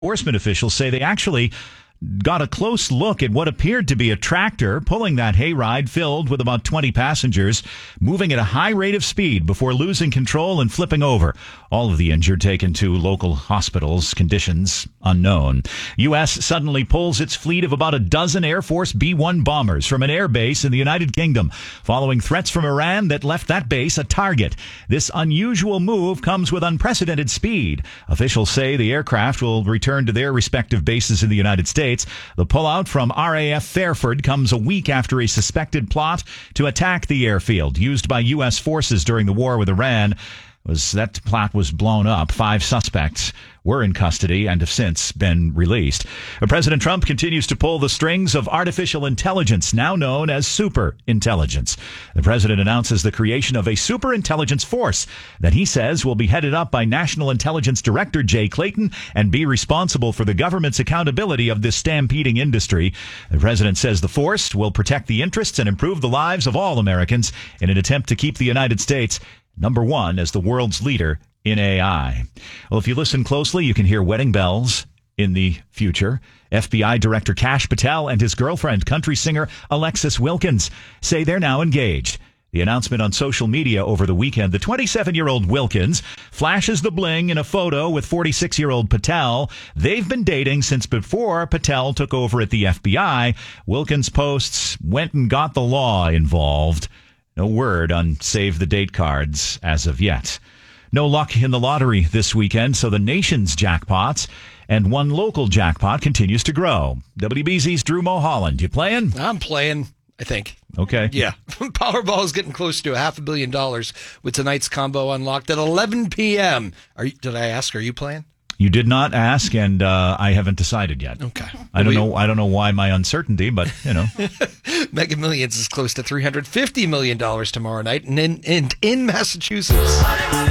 Enforcement officials say they actually got a close look at what appeared to be a tractor pulling that hayride filled with about 20 passengers, moving at a high rate of speed before losing control and flipping over. All of the injured taken to local hospitals, conditions unknown. U.S. suddenly pulls its fleet of about a dozen Air Force B-1 bombers from an air base in the United Kingdom, following threats from Iran that left that base a target. This unusual move comes with unprecedented speed. Officials say the aircraft will return to their respective bases in the United States. The pullout from RAF Fairford comes a week after a suspected plot to attack the airfield used by U.S. forces during the war with Iran. That plot was blown up. 5 suspects were in custody and have since been released. President Trump continues to pull the strings of artificial intelligence, now known as super intelligence. The president announces the creation of a super intelligence force that he says will be headed up by National Intelligence Director Jay Clayton and be responsible for the government's accountability of this stampeding industry. The president says the force will protect the interests and improve the lives of all Americans in an attempt to keep the United States number one as the world's leader in AI. Well, if you listen closely, you can hear wedding bells in the future. FBI Director Kash Patel and his girlfriend, country singer Alexis Wilkins, say they're now engaged. The announcement on social media over the weekend, the 27-year-old Wilkins flashes the bling in a photo with 46-year-old Patel. They've been dating since before Patel took over at the FBI. Wilkins posts, went and got the law involved. No word on save the date cards as of yet. No luck in the lottery this weekend, so the nation's jackpots and one local jackpot continues to grow. WBZ's Drew Mulholland. You playing? I'm playing, I think. Okay. Yeah. Powerball is getting close to $500 million with tonight's combo unlocked at 11 p.m. Did I ask, are you playing? You did not ask, and I haven't decided yet. Okay. I don't know why my uncertainty, but, you know. Mega Millions is close to $350 million tomorrow night, and in Massachusetts.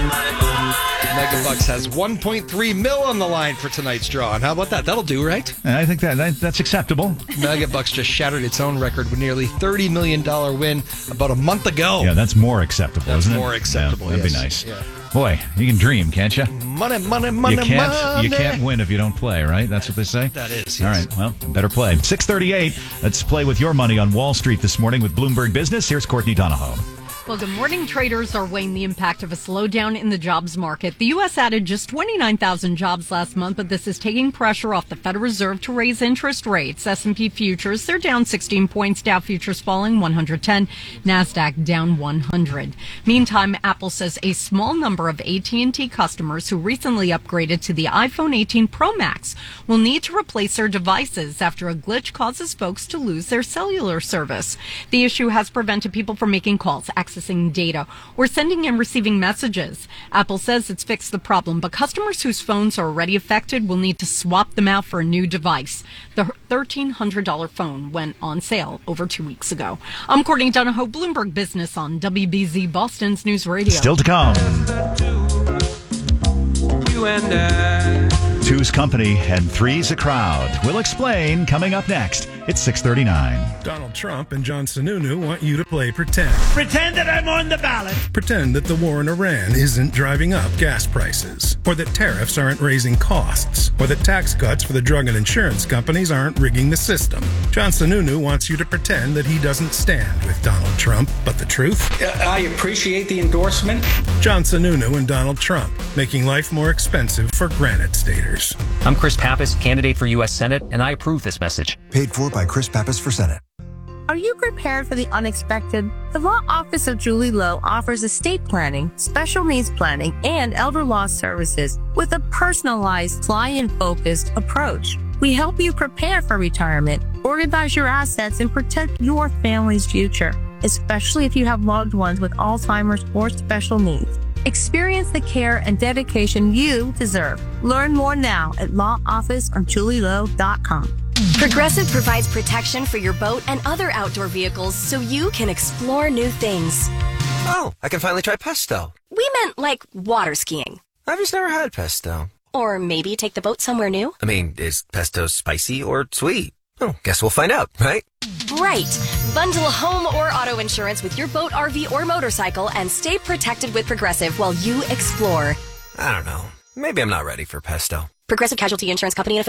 Mega Bucks has 1.3 mil on the line for tonight's draw. And how about that? That'll do, right? I think that's acceptable. Mega Bucks just shattered its own record with nearly $30 million win about a month ago. Yeah, that's more acceptable, isn't it? That's more acceptable, yeah, that'd be nice. Yeah. Boy, you can dream, can't you? Money. You can't win if you don't play, right? That's what they say? That is, yes. All right, well, better play. 6:38, let's play with your money on Wall Street this morning with Bloomberg Business. Here's Courtney Donahoe. Well, good morning. Traders are weighing the impact of a slowdown in the jobs market. The U.S. added just 29,000 jobs last month, but this is taking pressure off the Federal Reserve to raise interest rates. S&P futures, they're down 16 points. Dow futures falling 110. NASDAQ down 100. Meantime, Apple says a small number of AT&T customers who recently upgraded to the iPhone 18 Pro Max will need to replace their devices after a glitch causes folks to lose their cellular service. The issue has prevented people from making calls, accessing data, or sending and receiving messages. Apple says it's fixed the problem, but customers whose phones are already affected will need to swap them out for a new device. The $1,300 phone went on sale over 2 weeks ago. I'm Courtney Donahoe, Bloomberg Business on WBZ Boston's News Radio. Still to come. You and I. Two's company and three's a crowd. We'll explain coming up next. It's 6:39. Donald Trump and John Sununu want you to play pretend. Pretend that I'm on the ballot. Pretend that the war in Iran isn't driving up gas prices, or that tariffs aren't raising costs, or that tax cuts for the drug and insurance companies aren't rigging the system. John Sununu wants you to pretend that he doesn't stand with Donald Trump, but the truth? I appreciate the endorsement. John Sununu and Donald Trump, making life more expensive for Granite Staters. I'm Chris Pappas, candidate for U.S. Senate, and I approve this message. Paid for by Chris Pappas for Senate. Are you prepared for the unexpected? The Law Office of Julie Lowe offers estate planning, special needs planning, and elder law services with a personalized, client-focused approach. We help you prepare for retirement, organize your assets, and protect your family's future, especially if you have loved ones with Alzheimer's or special needs. Experience the care and dedication you deserve. Learn more now at lawofficeofjulielowe.com. Progressive provides protection for your boat and other outdoor vehicles so you can explore new things. Oh, I can finally try pesto. We meant like water skiing. I've just never had pesto. Or maybe take the boat somewhere new. I mean, is pesto spicy or sweet? Oh, guess we'll find out, right? Right. Bundle home or auto insurance with your boat, RV, or motorcycle and stay protected with Progressive while you explore. I don't know. Maybe I'm not ready for pesto. Progressive Casualty Insurance Company and